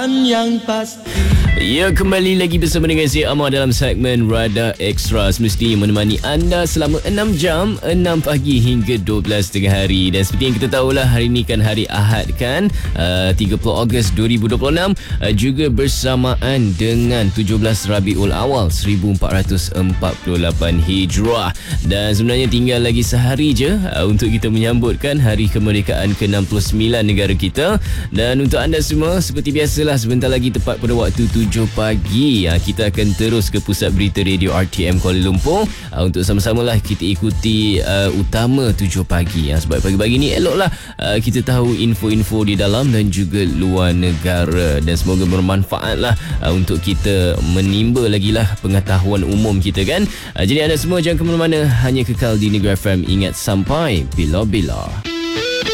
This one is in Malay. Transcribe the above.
Yang pasti. Ya, kembali lagi bersama dengan saya Amar dalam segmen Radar Extra, semestinya menemani anda selama 6 jam, 6 pagi hingga 12 tengah hari. Dan seperti yang kita tahulah, hari ini kan hari Ahad kan, 30 Ogos 2026, juga bersamaan dengan 17 Rabiul Awal 1448 Hijrah. Dan sebenarnya tinggal lagi sehari je untuk kita menyambutkan hari kemerdekaan ke-69 negara kita. Dan untuk anda semua, seperti biasalah, sebentar lagi tepat pada waktu 7 pagi, kita akan terus ke pusat berita radio RTM Kuala Lumpur untuk sama-samalah kita ikuti utama 7 pagi, sebab pagi-pagi ni eloklah kita tahu info-info di dalam dan juga luar negara, dan semoga bermanfaatlah untuk kita menimba lagi lah pengetahuan umum kita kan. Jadi anda semua jangan ke mana-mana, hanya kekal di Negeri FM. Ingat, sampai bila-bila.